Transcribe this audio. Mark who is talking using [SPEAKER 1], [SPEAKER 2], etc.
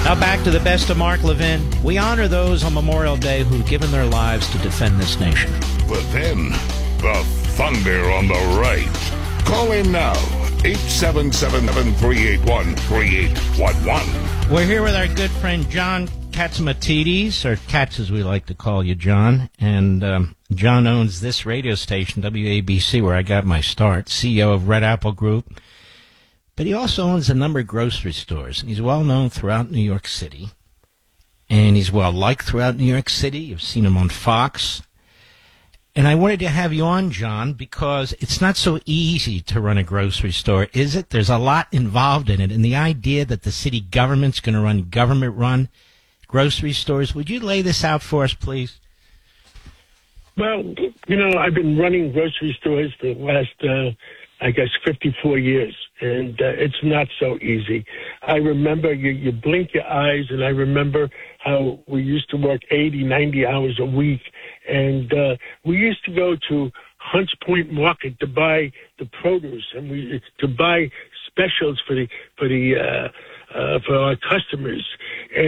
[SPEAKER 1] Now back to the best of Mark Levin. We honor those on Memorial Day who've given their lives to defend this nation.
[SPEAKER 2] But then, the thunder on the right. Call in now, 877-381-3811.
[SPEAKER 1] We're here with our good friend John Catsimatidis, or Katz as we like to call you, John. And John owns this radio station, WABC, where I got my start, CEO of Red Apple Group. But he also owns a number of grocery stores, and he's well known throughout New York City. And he's well liked throughout New York City. You've seen him on Fox. And I wanted to have you on, John, because it's not so easy to run a grocery store, is it? There's a lot involved in it. And the idea that the city government's going to run government-run grocery stores, would you lay this out for us, please?
[SPEAKER 3] Well, I've been running grocery stores for the last, 54 years, and it's not so easy. I remember you blink your eyes, and I remember how we used to work 80, 90 hours a week, and we used to go to Hunts Point Market to buy the produce, and to buy specials for our customers.